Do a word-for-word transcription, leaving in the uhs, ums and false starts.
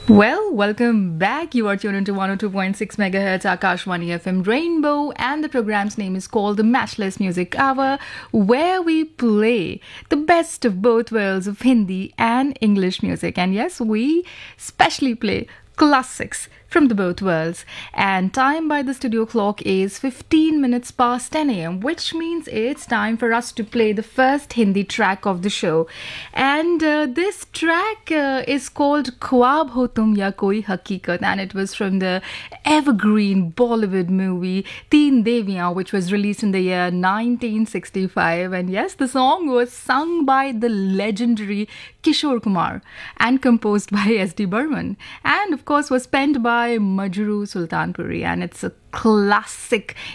Well, welcome back. You are tuned into one oh two point six megahertz Akashwani F M Rainbow, and the program's name is called the Matchless Music Hour, where we play the best of both worlds of Hindi and English music. And yes, we specially play classics from the both worlds. And time by the studio clock is fifteen minutes past ten a.m., which means it's time for us to play the first Hindi track of the show. And uh, this track uh, is called Khwab Ho Tum Ya Koi Hakikat, and it was from the evergreen Bollywood movie Teen Deviyan, which was released in the year nineteen sixty-five. And yes, the song was sung by the legendary Kishore Kumar and composed by S D Burman, and of course was penned by Majroo Sultanpuri, and it's a classic